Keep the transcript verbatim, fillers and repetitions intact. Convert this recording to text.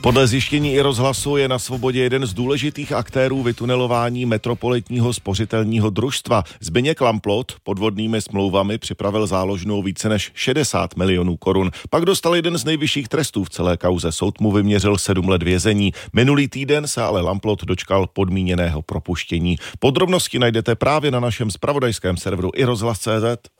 Podle zjištění i rozhlasu je na svobodě jeden z důležitých aktérů vytunelování metropolitního spořitelního družstva. Zbyněk Lamplot podvodnými smlouvami připravil záložnou více než šedesát milionů korun. Pak dostal jeden z nejvyšších trestů v celé kauze. Soud mu vyměřil sedm let vězení. Minulý týden se ale Lamplot dočkal podmíněného propuštění. Podrobnosti najdete právě na našem zpravodajském serveru i rozhlas tečka cé zet.